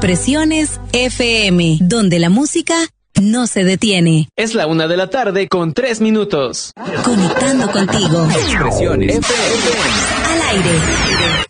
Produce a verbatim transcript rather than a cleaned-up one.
Expresiones F M, donde la música no se detiene. Es la una de la tarde con tres minutos. Conectando contigo. Expresiones F M. Al aire.